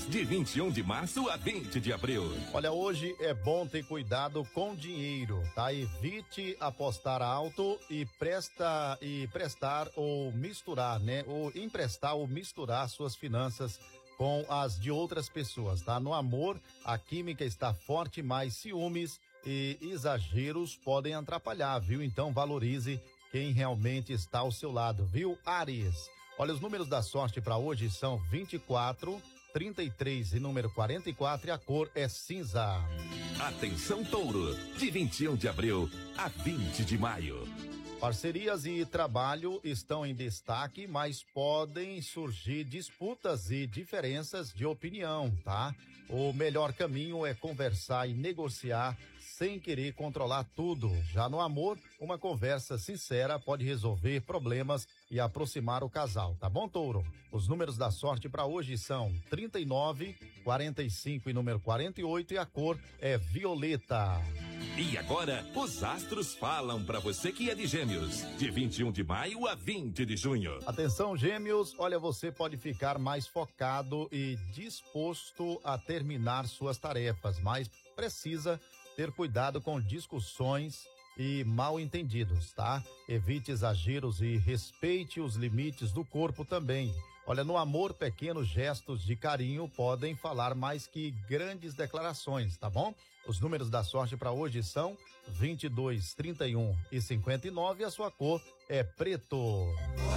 de 21 de março a 20 de abril. Olha, hoje é bom ter cuidado com dinheiro, tá? Evite apostar alto e prestar ou misturar, né? Ou emprestar ou misturar suas finanças com as de outras pessoas, tá? No amor, a química está forte, mas ciúmes e exageros podem atrapalhar, viu? Então valorize quem realmente está ao seu lado, viu? Áries. Olha, os números da sorte para hoje são 24, 33 e número 44 e a cor é cinza. Atenção, Touro, de 21 de abril a 20 de maio. Parcerias e trabalho estão em destaque, mas podem surgir disputas e diferenças de opinião, tá? O melhor caminho é conversar e negociar sem querer controlar tudo. Já no amor, uma conversa sincera pode resolver problemas e aproximar o casal, tá bom, Touro? Os números da sorte para hoje são 39, 45 e número 48 e a cor é violeta. E agora, os astros falam para você que é de Gêmeos, de 21 de maio a 20 de junho. Atenção, Gêmeos, olha, você pode ficar mais focado e disposto a terminar suas tarefas, mas precisa ter cuidado com discussões e mal entendidos, tá? Evite exageros e respeite os limites do corpo também. Olha, no amor, pequenos gestos de carinho podem falar mais que grandes declarações, tá bom? Os números da sorte para hoje são 22, 31 e 59 e a sua cor é preto.